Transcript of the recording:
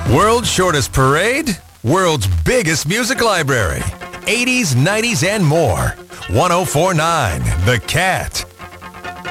World's shortest parade, world's biggest music library. 80s, 90s, and more. 1049 The Cat.